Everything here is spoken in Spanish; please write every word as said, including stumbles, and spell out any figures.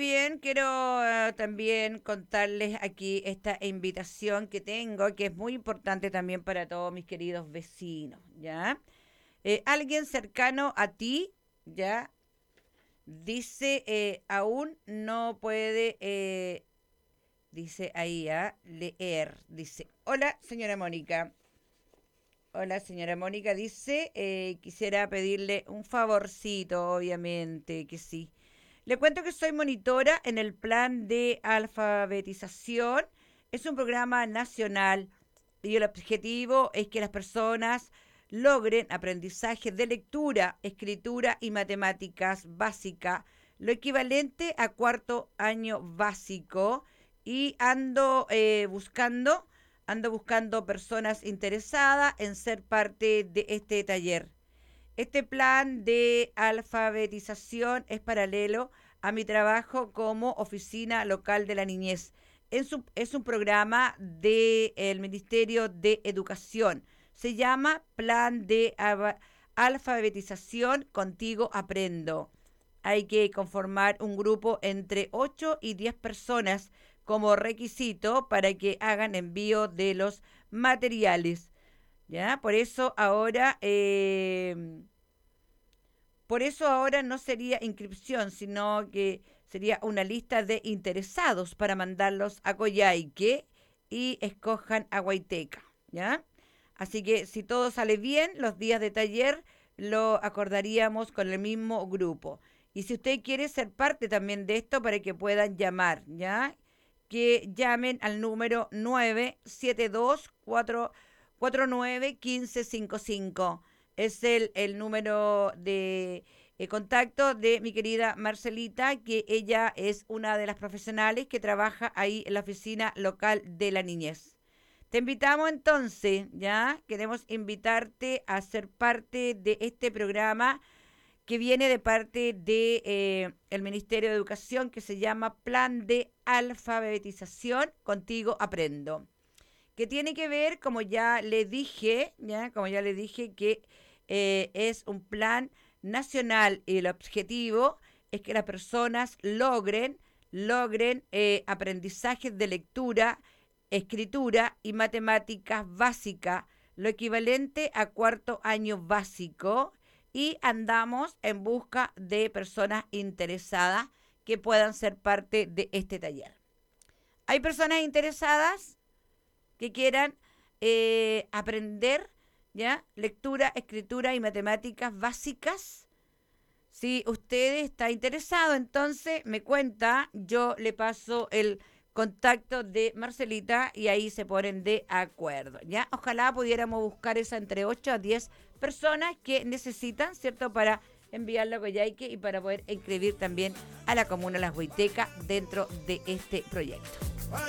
bien, quiero eh, también contarles aquí esta invitación que tengo, que es muy importante también para todos mis queridos vecinos, ¿ya? Eh, alguien cercano a ti, ¿ya? Dice, eh, aún no puede, eh, dice ahí, ¿ah? Leer. Dice, hola, señora Mónica. Hola, señora Mónica. Dice, eh, quisiera pedirle un favorcito, obviamente, que sí. Le cuento que soy monitora en el plan de alfabetización. Es un programa nacional y el objetivo es que las personas logren aprendizaje de lectura, escritura y matemáticas básica, lo equivalente a cuarto año básico. Y ando eh, buscando, ando buscando personas interesadas en ser parte de este taller. Este plan de alfabetización es paralelo a mi trabajo como oficina local de la niñez. Es un, es un programa del Ministerio de Educación. Se llama Plan de Alfabetización Contigo Aprendo. Hay que conformar un grupo entre ocho y diez personas como requisito para que hagan envío de los materiales. ¿Ya? Por eso ahora, eh, por eso ahora no sería inscripción, sino que sería una lista de interesados para mandarlos a Coyhaique y escojan a Guaiteca, ¿ya? Así que si todo sale bien, los días de taller lo acordaríamos con el mismo grupo. Y si usted quiere ser parte también de esto para que puedan llamar, ¿ya? Que llamen al número nueve siete dos cuatro cuatro nueve uno cinco cinco cinco. Es el, el número de eh, contacto de mi querida Marcelita, que ella es una de las profesionales que trabaja ahí en la oficina local de la niñez. Te invitamos entonces, ¿ya? Queremos invitarte a ser parte de este programa que viene de parte de eh, el Ministerio de Educación, que se llama Plan de Alfabetización Contigo Aprendo, que tiene que ver, como ya le dije, ya como ya le dije, que eh, es un plan nacional y el objetivo es que las personas logren, logren eh, aprendizajes de lectura, escritura y matemáticas básicas, lo equivalente a cuarto año básico, y andamos en busca de personas interesadas que puedan ser parte de este taller. ¿Hay personas interesadas que quieran eh, aprender, ya, lectura, escritura y matemáticas básicas? Si usted está interesado, entonces me cuenta, yo le paso el contacto de Marcelita y ahí se ponen de acuerdo, ¿ya? Ojalá pudiéramos buscar esa entre ocho a diez personas que necesitan, ¿cierto?, para enviarlo a Coyhaique y para poder inscribir también a la comuna Las Huaytecas dentro de este proyecto.